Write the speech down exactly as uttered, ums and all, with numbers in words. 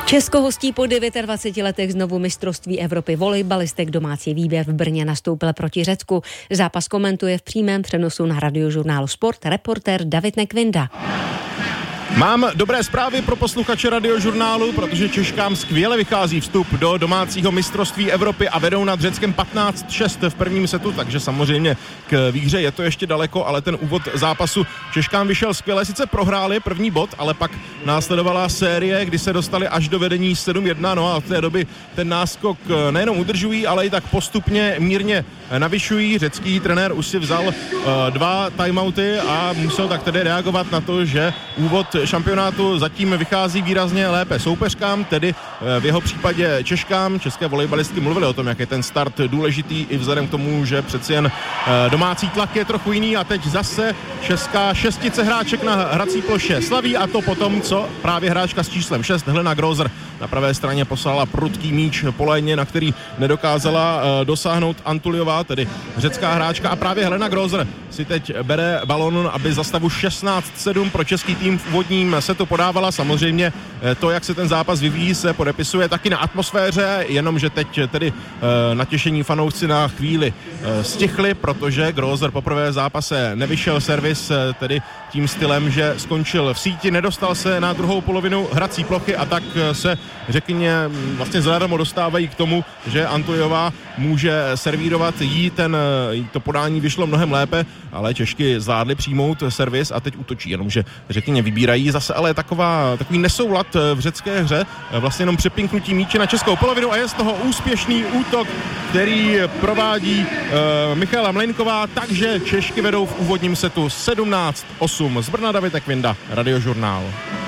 Česko hostí po dvaceti devíti letech znovu mistrovství Evropy volejbalistek. Domácí výběr v Brně nastoupil proti Řecku. Zápas komentuje v přímém přenosu na Radiožurnálu Sport reportér David Nekvinda. Mám dobré zprávy pro posluchače Radiožurnálu, protože Češkám skvěle vychází vstup do domácího mistrovství Evropy a vedou nad Řeckem patnáct šest v prvním setu, takže samozřejmě k výhře je to ještě daleko, ale ten úvod zápasu Češkám vyšel skvěle. Sice prohráli první bod, ale pak následovala série, kdy se dostali až do vedení sedm jedna, no a od té doby ten náskok nejenom udržují, ale i tak postupně mírně navyšují. Řecký trenér už si vzal uh, dva timeouty a musel tak tedy reagovat na to, že úvod šampionátu zatím vychází výrazně lépe soupeřkám, tedy v jeho případě Češkám. České volejbalistky mluvili o tom, jak je ten start důležitý i vzhledem k tomu, že přeci jen domácí tlak je trochu jiný a teď zase česká šestice hráček na hrací ploše slaví, a to potom, co právě hráčka s číslem šest Helena Grozer na pravé straně poslala prudký míč po léně, na který nedokázala dosáhnout Antuliová, tedy řecká hráčka, a právě Helena Grozer si teď bere balon, aby za stavu šestnáct sedm pro český tým v úvodním setu podávala. Samozřejmě to, jak se ten zápas vyvíjí, se podepisuje taky na atmosféře, jenomže teď tedy natěšení fanoušci na chvíli stichli, protože Grozer poprvé v zápase nevyšel servis, tedy tím stylem, že skončil v síti, nedostal se na druhou polovinu hrací plochy a tak se řekně vlastně zadarmo dostávají k tomu, že Antuliová může servírovat, jí ten, jí to podání vyšlo mnohem lépe, ale Češky zvládly přijmout servis a teď útočí, jenomže řekně vybírají zase, ale taková, takový nesoulad v řecké hře, vlastně jenom přepinknutí míče na českou polovinu a je z toho úspěšný útok, který provádí uh, Michaela Mlejnková, takže Češky vedou v úvodním setu sedmnáct osm. Z Brna David Nekvinda, Radiožurnál.